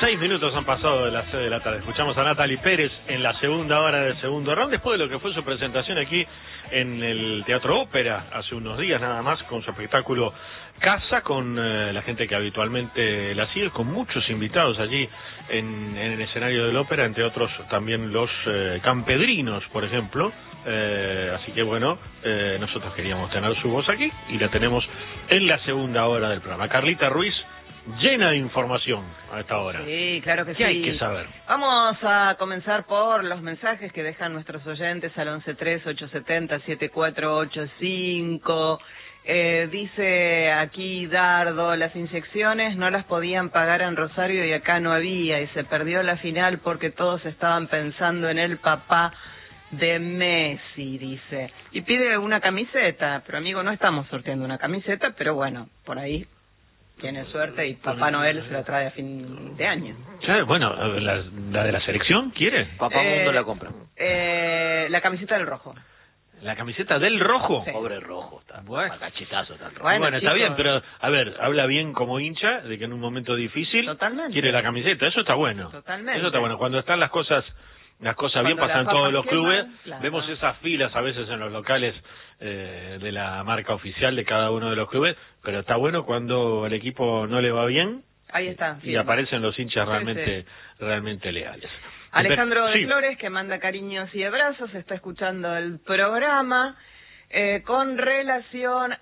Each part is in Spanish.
6 minutos han pasado de las 6 de la tarde. Escuchamos a Natalie Pérez en la segunda hora del segundo round, después de lo que fue su presentación aquí en el Teatro Ópera hace unos días nada más, con su espectáculo Casa, con la gente que habitualmente la sigue, con muchos invitados allí en el escenario del Ópera, entre otros también los campedrinos, por ejemplo. Así que bueno, nosotros queríamos tener su voz aquí y la tenemos en la segunda hora del programa. Carlita Ruiz, llena de información a esta hora. Sí, claro que sí. ¿Qué hay que saber? Vamos a comenzar por los mensajes que dejan nuestros oyentes al 1138707485. Dice aquí Dardo, las inyecciones no las podían pagar en Rosario y acá no había, y se perdió la final porque todos estaban pensando en el papá de Messi, dice. Y pide una camiseta, pero amigo, no estamos sorteando una camiseta, pero bueno, por ahí tiene suerte y Papá Noel se la trae a fin de año. Bueno, la de la selección, ¿quiere? Papá Mundo la compra. La camiseta del Rojo. ¿La camiseta del Rojo? Sí. Pobre Rojo, está Bueno. a cachetazo está el Rojo. Bueno, está chicos, bien, pero a ver, habla bien como hincha de que en un momento difícil Totalmente. quiere la camiseta, eso está bueno. Totalmente. Eso está bueno. Cuando están las cosas bien, Cuando pasan las todos los papas clubes, queman, claro. vemos esas filas a veces en los locales de la marca oficial de cada uno de los clubes, pero está bueno cuando el equipo no le va bien. Ahí está. Y aparecen los hinchas Sí, realmente leales. Alejandro de Sí. Flores, que manda cariños y abrazos, está escuchando el programa con relación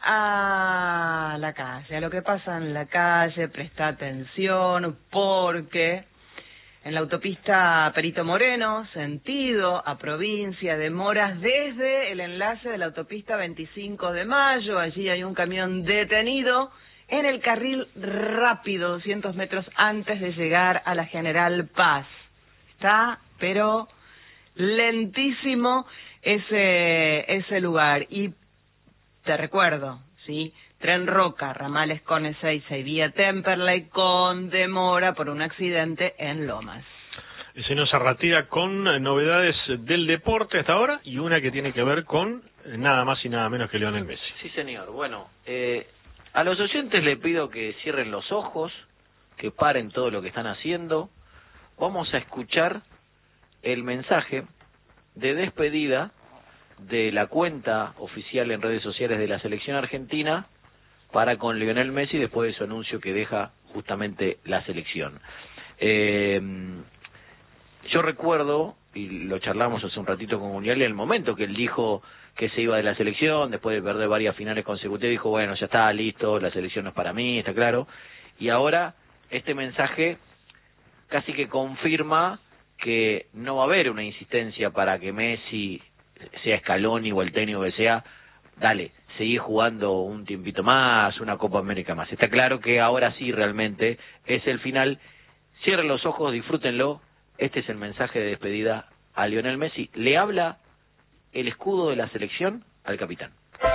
a la calle, a lo que pasa en la calle. Presta atención porque en la autopista Perito Moreno, sentido a provincia, demoras desde el enlace de la autopista 25 de Mayo. Allí hay un camión detenido en el carril rápido, 200 metros antes de llegar a la General Paz. Está, pero lentísimo ese lugar. Y te recuerdo, ¿sí? Tren Roca, ramales con Ezeiza y vía Temperley con demora por un accidente en Lomas. Se nos arratira con novedades del deporte hasta ahora y una que tiene que ver con nada más y nada menos que Lionel Messi. Sí, señor. Bueno, a los oyentes le pido que cierren los ojos, que paren todo lo que están haciendo. Vamos a escuchar el mensaje de despedida de la cuenta oficial en redes sociales de la selección argentina para con Lionel Messi después de su anuncio que deja justamente la selección. Yo recuerdo, y lo charlamos hace un ratito con Munial, en el momento que él dijo que se iba de la selección, después de perder varias finales consecutivas, dijo, bueno, ya está, listo, la selección no es para mí, está claro. Y ahora este mensaje casi que confirma que no va a haber una insistencia para que Messi, sea Scaloni o el técnico que sea, dale, seguir jugando un tiempito más, una Copa América más. Está claro que ahora sí realmente es el final. Cierren los ojos, disfrútenlo. Este es el mensaje de despedida a Lionel Messi. Le habla el escudo de la selección al capitán.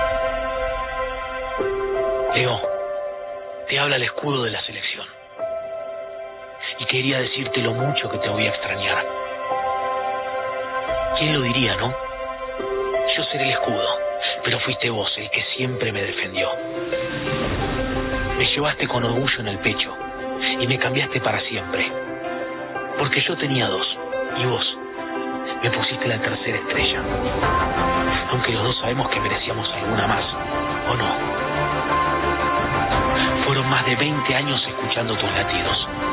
Leo, te habla el escudo de la selección. Y quería decirte lo mucho que te voy a extrañar. ¿Quién lo diría, no? Yo seré el escudo, pero fuiste vos el que siempre me defendió. Me llevaste con orgullo en el pecho y me cambiaste para siempre. Porque yo tenía dos, y vos me pusiste la tercera estrella. Aunque los dos sabemos que merecíamos alguna más, ¿o no? Fueron más de 20 años escuchando tus latidos.